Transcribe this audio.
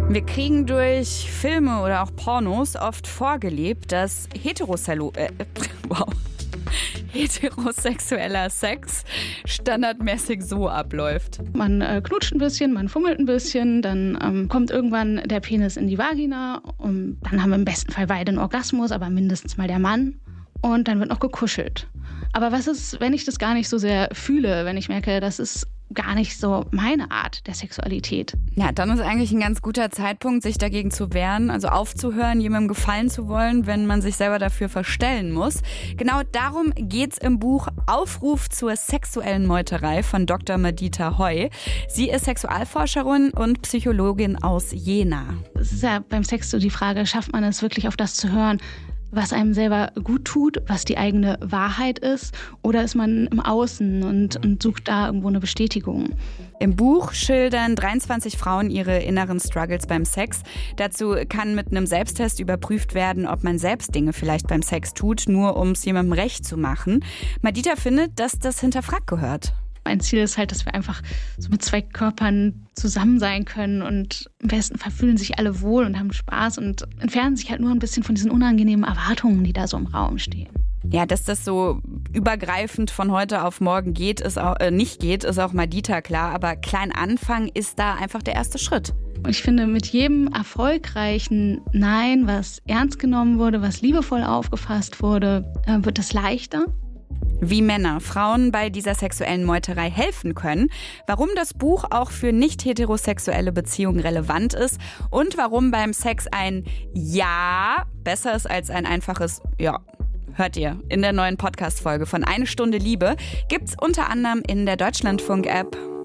Wir kriegen durch Filme oder auch Pornos oft vorgelebt, dass heterosexueller Sex standardmäßig so abläuft. Man knutscht ein bisschen, man fummelt ein bisschen, dann kommt irgendwann der Penis in die Vagina und dann haben wir im besten Fall beide einen Orgasmus, aber mindestens mal der Mann. Und dann wird noch gekuschelt. Aber was ist, wenn ich das gar nicht so sehr fühle, wenn ich merke, das ist gar nicht so meine Art der Sexualität? Ja, dann ist eigentlich ein ganz guter Zeitpunkt, sich dagegen zu wehren, also aufzuhören, jemandem gefallen zu wollen, wenn man sich selber dafür verstellen muss. Genau darum geht's im Buch Aufruf zur sexuellen Meuterei von Dr. Madita Heu. Sie ist Sexualforscherin und Psychologin aus Jena. Es ist ja beim Sex so die Frage, schafft man es wirklich auf das zu hören, was einem selber gut tut, was die eigene Wahrheit ist, oder ist man im Außen und sucht da irgendwo eine Bestätigung? Im Buch schildern 23 Frauen ihre inneren Struggles beim Sex. Dazu kann mit einem Selbsttest überprüft werden, ob man selbst Dinge vielleicht beim Sex tut, nur um es jemandem recht zu machen. Madita findet, dass das hinterfragt gehört. Mein Ziel ist halt, dass wir einfach so mit zwei Körpern zusammen sein können und im besten Fall fühlen sich alle wohl und haben Spaß und entfernen sich halt nur ein bisschen von diesen unangenehmen Erwartungen, die da so im Raum stehen. Ja, dass das so übergreifend von heute auf morgen nicht geht, ist auch Madita klar. Aber klein anfangen ist da einfach der erste Schritt. Und ich finde, mit jedem erfolgreichen Nein, was ernst genommen wurde, was liebevoll aufgefasst wurde, wird es leichter. Wie Männer Frauen bei dieser sexuellen Meuterei helfen können, warum das Buch auch für nicht-heterosexuelle Beziehungen relevant ist und warum beim Sex ein Ja besser ist als ein einfaches Ja. Hört ihr in der neuen Podcast-Folge von Eine Stunde Liebe. Gibt's unter anderem in der Deutschlandfunk-App.